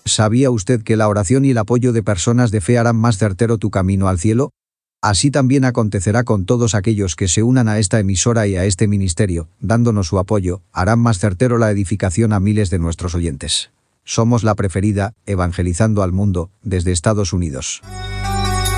¿Sabía usted que la oración y el apoyo de personas de fe harán más certero tu camino al cielo? Así también acontecerá con todos aquellos que se unan a esta emisora y a este ministerio, dándonos su apoyo, harán más certero la edificación a miles de nuestros oyentes. Somos la preferida, evangelizando al mundo, desde Estados Unidos.